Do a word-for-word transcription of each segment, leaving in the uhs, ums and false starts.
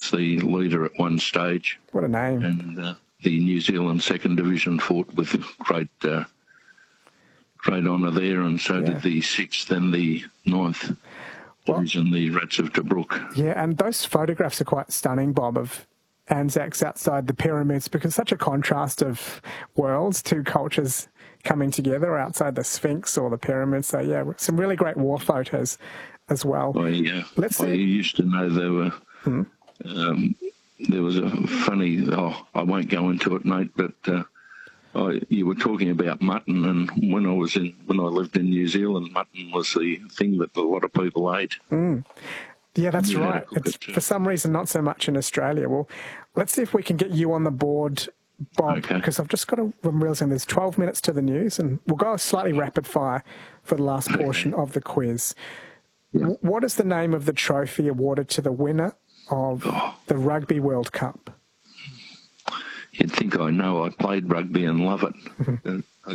was the leader at one stage. What a name. And uh, the New Zealand second division fought with great uh, great honour there, and so Yeah. did the sixth and the ninth division, the Rats of Tobruk. Yeah, and those photographs are quite stunning, Bob, of Anzacs outside the pyramids, because such a contrast of worlds, two cultures coming together outside the Sphinx or the pyramids. So, yeah, some really great war photos as well. I, uh, Let's I see. used to know there were... Hmm. Um, there was a funny... Oh, I won't go into it, mate, but... Uh, I, you were talking about mutton, and when I was in, when I lived in New Zealand, mutton was the thing that a lot of people ate. Mm. Yeah, that's You had right. to cook It's, it too. for some reason, not so much in Australia. Well, let's see if we can get you on the board, Bob, Okay. because I've just got to, I'm realising there's twelve minutes to the news, and we'll go slightly rapid fire for the last portion of the quiz. Yeah. W- What is the name of the trophy awarded to the winner of Oh. the Rugby World Cup? You'd think I know. I played rugby and love it. Uh, I,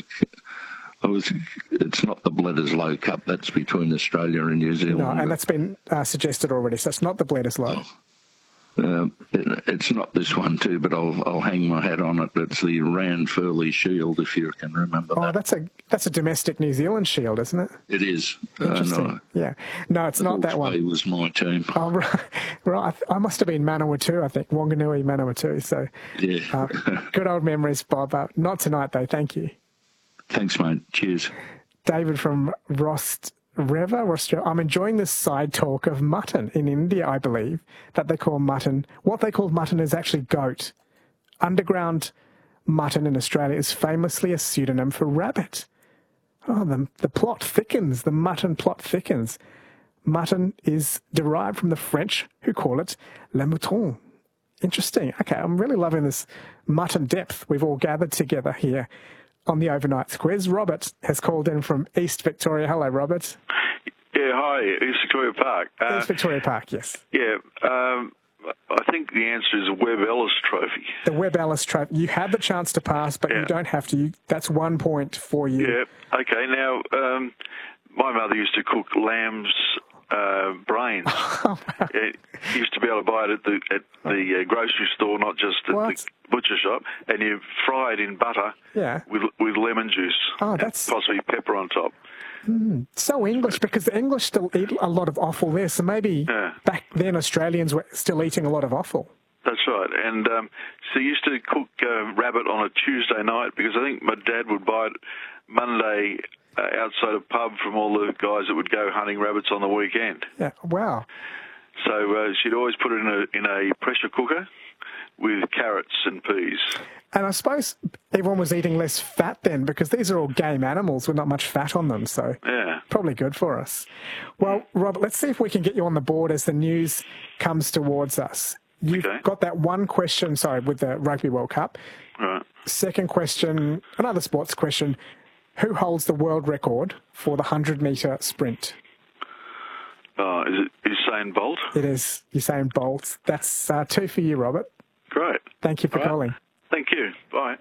I was. It's not the Bledisloe Cup. That's between Australia and New Zealand. No, and that's been uh, suggested already, so it's not the Bledisloe. Uh, it, it's not this one too, but I'll I'll hang my hat on it. It's the Rand Furley Shield, if you can remember Oh, that. that's a that's a domestic New Zealand shield, isn't it? It is. Uh, Interesting. no, Yeah. No, it's not that Hawke's Bay one. was my team. Oh, right. right. I must have been Manawatu, I think. Wanganui, Manawatu. So, Yeah. uh, good old memories, Bob. Uh, not tonight, though. Thank you. Thanks, mate. Cheers. David from Rost River. Rost, I'm enjoying this side talk of mutton in India, I believe, that they call mutton. What they call mutton is actually goat. Underground mutton in Australia is famously a pseudonym for rabbit. Oh, the, the plot thickens. The mutton plot thickens. Mutton is derived from the French, who call it le mouton. Interesting. Okay, I'm really loving this mutton depth we've all gathered together here on the Overnights quiz. Robert has called in from East Victoria. Hello, Robert. Yeah, hi, East Victoria Park. Uh, East Victoria Park, yes. yeah, um, I think the answer is a Webb Ellis Trophy. The Webb Ellis Trophy. You had the chance to pass, but Yeah. you don't have to. You, that's one point for you. Yeah, okay. Now, um, my mother used to cook lamb's uh, brains. Oh, wow. It used to be able to buy it at the at the uh, grocery store, not just at What? the butcher shop, and you fry it in butter Yeah. with with lemon juice. Oh, and that's- possibly pepper on top. So English, because the English still eat a lot of offal there, so maybe Yeah. back then Australians were still eating a lot of offal. That's right. And um, so you used to cook uh, rabbit on a Tuesday night, because I think my dad would buy it Monday uh, outside a pub from all the guys that would go hunting rabbits on the weekend. Yeah, wow. So uh, she'd always put it in a in a pressure cooker with carrots and peas. And I suppose everyone was eating less fat then, because these are all game animals with not much fat on them, so Yeah. probably good for us. Well, Robert, let's see if we can get you on the board as the news comes towards us. You've Okay. got that one question, sorry, with the Rugby World Cup. Right. Second question, another sports question. Who holds the world record for the one hundred metre sprint? Uh, is it Usain Bolt? It is Usain Bolt. That's uh, two for you, Robert. Great. Thank you for Right. calling. Thank you. Bye.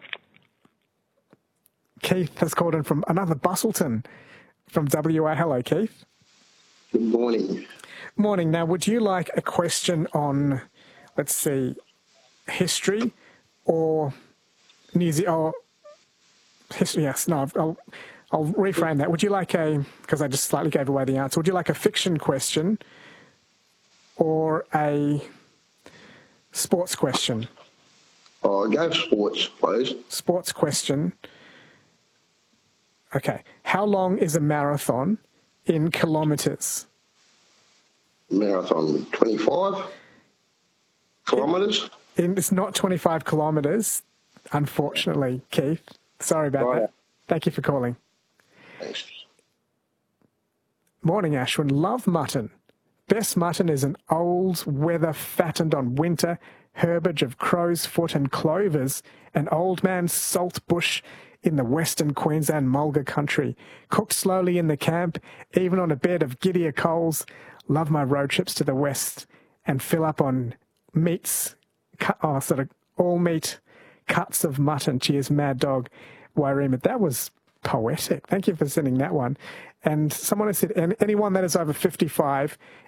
Keith has called in from another Bustleton from W A. Hello, Keith. Good morning. Morning. Now, would you like a question on, let's see, history or New Zealand? Or history? Yes. No. I'll I'll reframe that. Would you like a? Because I just slightly gave away the answer. Would you like a fiction question or a sports question? Oh, go sports, please. Sports question. Okay. How long is a marathon in kilometres? Marathon, twenty-five kilometres. In, it's not twenty-five kilometres, unfortunately, Keith. Sorry about Right. that. Thank you for calling. Thanks. Morning, Ashwin. Love mutton. Best mutton is an old weather fattened on winter herbage of crow's foot and clovers, an old man's salt bush in the western Queensland mulga country, cooked slowly in the camp, even on a bed of giddier coals. Love my road trips to the west and fill up on meats, cut, oh, sort of all meat cuts of mutton. Cheers, Mad Dog Wairima. That was poetic. Thank you for sending that one. And someone has said, "An- anyone that is over fifty-five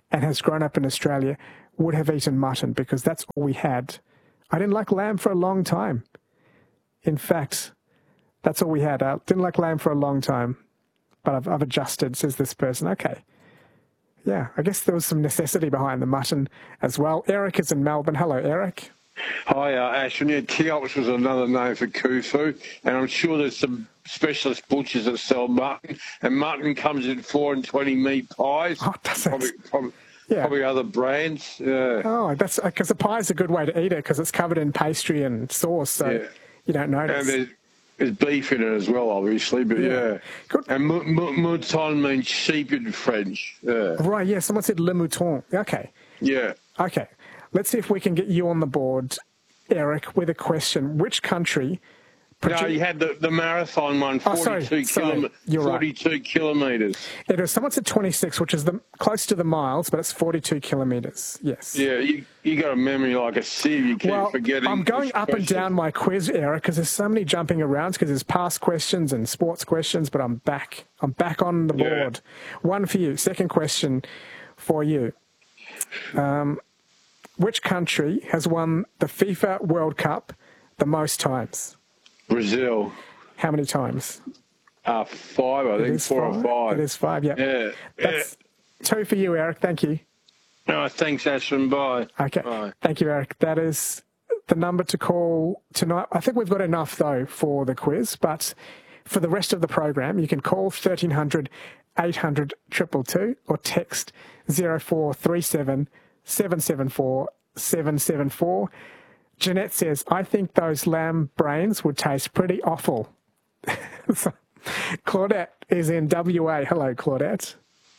and has grown up in Australia would have eaten mutton because that's all we had. I didn't like lamb for a long time. In fact, that's all we had. I didn't like lamb for a long time, but I've, I've adjusted, says this person. Okay. Yeah, I guess there was some necessity behind the mutton as well. Eric is in Melbourne. Hello, Eric. Hi, uh, Ashton. Yeah, Teops was another name for kufu, and I'm sure there's some specialist butchers that sell mutton, and mutton comes in four and twenty meat pies. Oh, does it? Probably, probably, Yeah. probably other brands. Yeah. Oh, that's because a pie is a good way to eat it because it's covered in pastry and sauce, so Yeah. you don't notice. And there's, there's beef in it as well, obviously, but Yeah. yeah. Good. And mou- mou- mouton means sheep in French. Yeah. Right, yeah, someone said le mouton. Okay, Yeah. okay. Let's see if we can get you on the board, Eric, with a question. Which country... No, produ- you had the, the marathon one, Oh, sorry, forty-two, sorry. kilom- You're right. forty-two kilometres. It was, someone said twenty-six, which is the close to the miles, but it's forty-two kilometres, yes. Yeah, you, you got a memory like a sieve. You keep Well, forgetting. I'm going this up and question. down my quiz, Eric, because there's so many jumping around because there's past questions and sports questions, but I'm back. I'm back on the Yeah. board. One for you. Second question for you. Um, which country has won the FIFA World Cup the most times? Brazil. How many times? Uh, five, I It think, is four five. or five. It is five, yeah. Yeah. That's two for you, Eric. Thank you. yeah. No, thanks, Ashton. Bye. Okay. Bye. Thank you, Eric. That is the number to call tonight. I think we've got enough, though, for the quiz, but for the rest of the program, you can call thirteen hundred, eight hundred, two two two or text zero four three seven, seven seven four, seven seven four. Jeanette says, I think those lamb brains would taste pretty awful. So, Claudette is in W A. Hello, Claudette.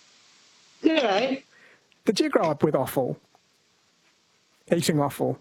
G'day. Did you grow up with offal? Eating offal?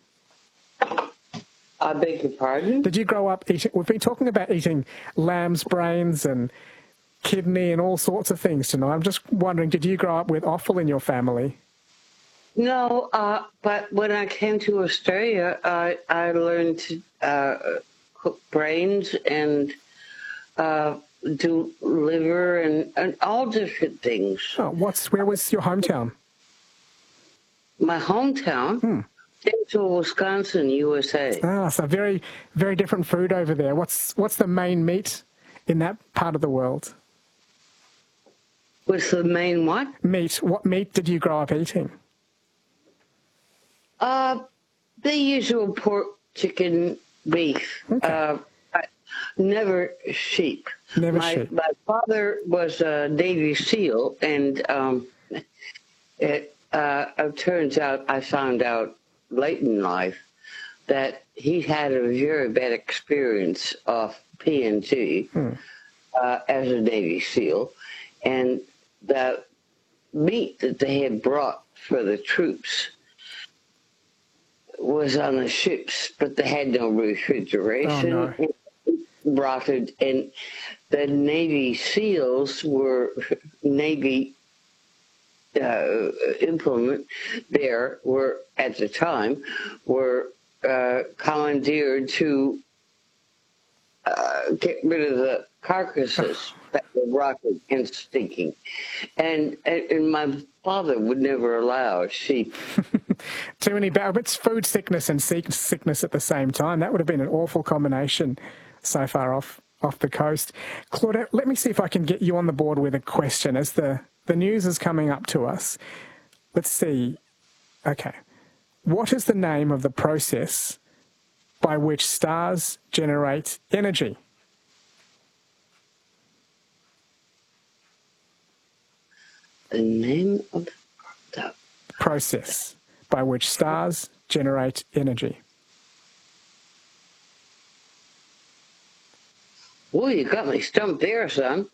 I beg your pardon? Did you grow up eating? We've been talking about eating lamb's brains and kidney and all sorts of things tonight. I'm just wondering, did you grow up with offal in your family? No, uh, but when I came to Australia, I, I learned to uh, cook brains and uh, do liver and, and all different things. Oh, what's where was your hometown? My hometown, Hmm. Central Wisconsin, U S A. Ah, so very, very different food over there. What's what's the main meat in that part of the world? What's the main what? Meat. What meat did you grow up eating? Uh, the usual pork, chicken, beef. Okay. Uh, I, never sheep. Never my, sheep. My father was a Navy SEAL, and um, it, uh, it turns out, I found out late in life, that he had a very bad experience of P N G Hmm. uh, as a Navy SEAL, and the meat that they had brought for the troops was on the ships, but they had no refrigeration. Oh, no. Rotted, and the Navy SEALs were Navy uh, implement there were at the time were uh, commandeered to uh, get rid of the carcasses that were rotted and stinking, and, and and my father would never allow sheep. Too many bad. It's food sickness and sick- sickness at the same time. That would have been an awful combination so far off off the coast. Claudette, let me see if I can get you on the board with a question as the, the news is coming up to us. Let's see. Okay. What is the name of the process by which stars generate energy? The name of the Process by which stars generate energy. Oh, you got me stumped there, son.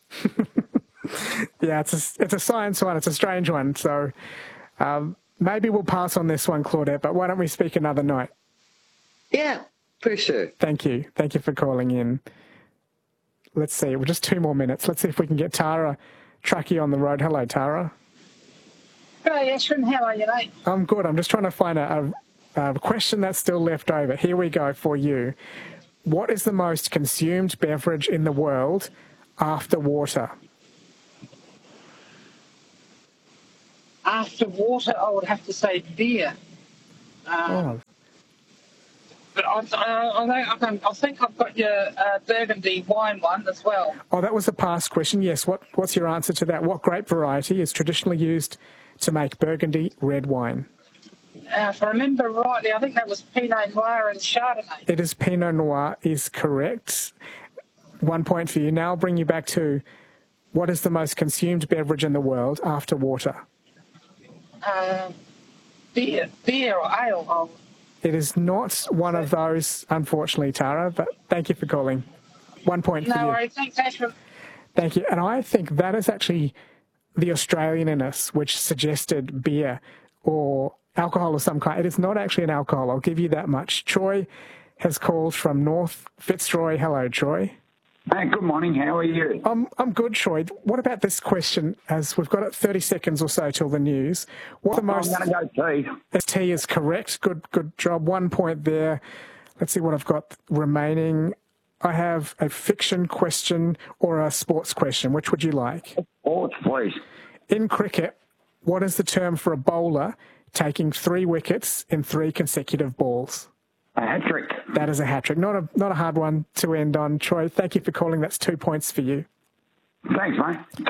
Yeah, it's a, it's a science one. It's a strange one. So um, maybe we'll pass on this one, Claudette, but why don't we speak another night? Yeah, for sure. Thank you. Thank you for calling in. Let's see. We're just two more minutes. Let's see if we can get Tara Truckee on the road. Hello, Tara. Hi, Ashton. How are you, mate? I'm good. I'm just trying to find a, a, a question that's still left over. Here we go for you. What is the most consumed beverage in the world after water? after water, I would have to say beer. Um, Oh, But I, I, I, think, I think I've got your uh, Burgundy wine one as well. oh, that was a past question. Yes. What What's your answer to that? What grape variety is traditionally used to make Burgundy red wine? Uh, if I remember rightly, I think that was Pinot Noir and Chardonnay. It is Pinot Noir is correct. One point for you. Now I'll bring you back to what is the most consumed beverage in the world after water? Uh, beer, beer or ale. Oh, It is not one of those, unfortunately, Tara, but thank you for calling. One point for no you. worries. Thanks, Ashwin. Thank you. And I think that is actually the Australian in us, which suggested beer or alcohol of some kind. It is not actually an alcohol, I'll give you that much. Troy has called from North Fitzroy. Hello, Troy. Hey, good morning. How are you? I'm, I'm good, Troy. What about this question, as we've got it thirty seconds or so till the news? What the most... I'm going to go tea. T is correct. Good, good job. One point there. Let's see what I've got remaining. I have a fiction question or a sports question. Which would you like? Sports, please. In cricket, what is the term for a bowler taking three wickets in three consecutive balls? A hat trick. That is a hat trick. Not a not a hard one to end on, Troy. Thank you for calling. That's two points for you. Thanks, mate.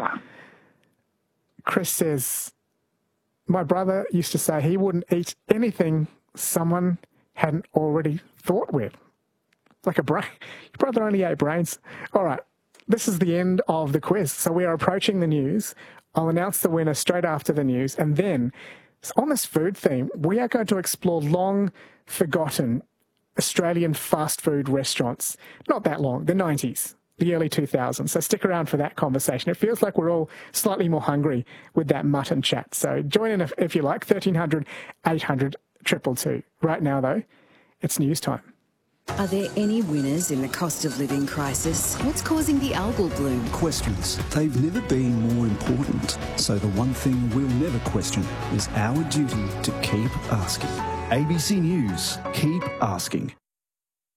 Chris says, my brother used to say he wouldn't eat anything someone hadn't already thought with. Like a brain. Your brother only ate brains. All right. This is the end of the quiz. So we are approaching the news. I'll announce the winner straight after the news. And then, on this food theme, we are going to explore long forgotten Australian fast food restaurants. Not that long, the nineties, the early two thousands. So stick around for that conversation. It feels like we're all slightly more hungry with that mutton chat. So join in if, if you like, thirteen hundred, eight hundred, two two two. Right now, though, it's news time. Are there any winners in the cost of living crisis? What's causing the algal bloom? Questions. They've never been more important. So the one thing we'll never question is our duty to keep asking. A B C News. Keep asking.